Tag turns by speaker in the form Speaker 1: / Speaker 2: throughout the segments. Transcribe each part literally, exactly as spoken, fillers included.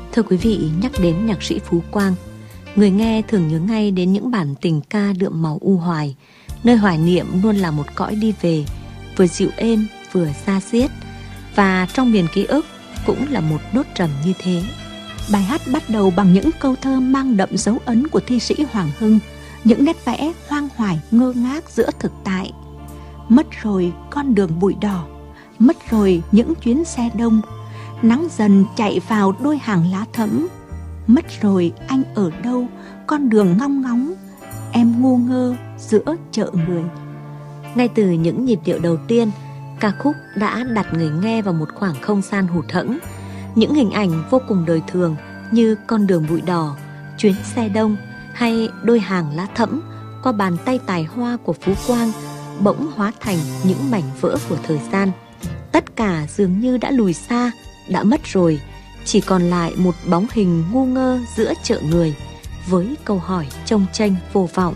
Speaker 1: Thưa quý vị, nhắc đến nhạc sĩ Phú Quang, người nghe thường nhớ ngay đến những bản tình ca đượm màu u hoài, nơi hoài niệm luôn là một cõi đi về, vừa dịu êm vừa da diết, và trong miền ký ức cũng là một nốt trầm như thế.
Speaker 2: Bài hát bắt đầu bằng những câu thơ mang đậm dấu ấn của thi sĩ Hoàng Hưng, những nét vẽ hoang hoài ngơ ngác giữa thực tại. Mất rồi con đường bụi đỏ, mất rồi những chuyến xe đông, nắng dần chạy vào đôi hàng lá thẫm. Mất rồi anh ở đâu, con đường ngong ngóng, em ngu ngơ giữa chợ người.
Speaker 1: Ngay từ những nhịp điệu đầu tiên, ca khúc đã đặt người nghe vào một khoảng không gian hụt hẫng. Những hình ảnh vô cùng đời thường như con đường bụi đỏ, chuyến xe đông hay đôi hàng lá thẫm qua bàn tay tài hoa của Phú Quang bỗng hóa thành những mảnh vỡ của thời gian. Tất cả dường như đã lùi xa, đã mất rồi, chỉ còn lại một bóng hình ngu ngơ giữa chợ người với câu hỏi chông chênh vô vọng.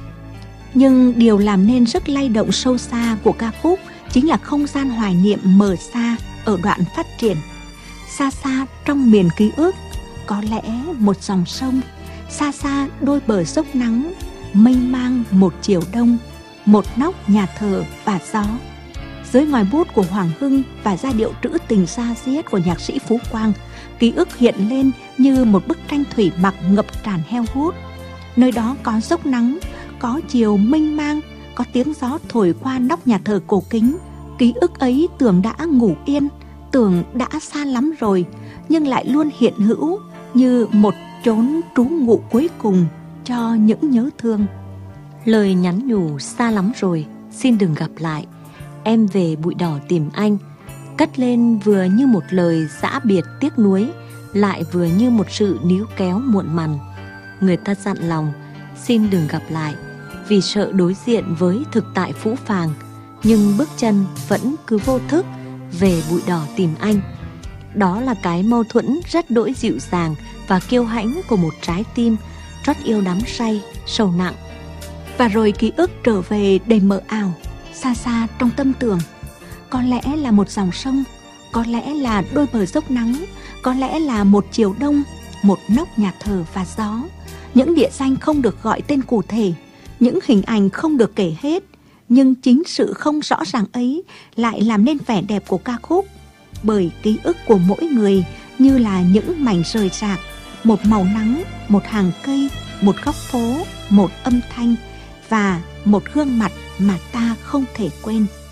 Speaker 2: Nhưng điều làm nên sức lay động sâu xa của ca khúc chính là không gian hoài niệm mờ xa ở đoạn phát triển. Xa xa trong miền ký ức, có lẽ một dòng sông, xa xa đôi bờ dốc nắng, mênh mang một chiều đông, một nóc nhà thờ và gió. Dưới ngòi bút của Hoàng Hưng và giai điệu trữ tình da diết của nhạc sĩ Phú Quang, ký ức hiện lên như một bức tranh thủy mặc ngập tràn heo hút. Nơi đó có dốc nắng, có chiều mênh mang, có tiếng gió thổi qua nóc nhà thờ cổ kính. Ký ức ấy tưởng đã ngủ yên, tưởng đã xa lắm rồi, nhưng lại luôn hiện hữu như một chốn trú ngụ cuối cùng cho những nhớ thương.
Speaker 1: Lời nhắn nhủ xa lắm rồi, xin đừng gặp lại, em về bụi đỏ tìm anh, cất lên vừa như một lời giã biệt tiếc nuối, lại vừa như một sự níu kéo muộn mằn. Người ta dặn lòng, xin đừng gặp lại, vì sợ đối diện với thực tại phũ phàng, nhưng bước chân vẫn cứ vô thức về bụi đỏ tìm anh. Đó là cái mâu thuẫn rất đỗi dịu dàng và kiêu hãnh của một trái tim trót yêu đắm say, sâu nặng.
Speaker 2: Và rồi ký ức trở về đầy mờ ảo, xa xa trong tâm tưởng. Có lẽ là một dòng sông, có lẽ là đôi bờ dốc nắng, có lẽ là một chiều đông, một nóc nhà thờ và gió. Những địa danh không được gọi tên cụ thể, những hình ảnh không được kể hết, nhưng chính sự không rõ ràng ấy lại làm nên vẻ đẹp của ca khúc. Bởi ký ức của mỗi người như là những mảnh rời rạc, một màu nắng, một hàng cây, một góc phố, một âm thanh và một gương mặt mà ta không thể quên.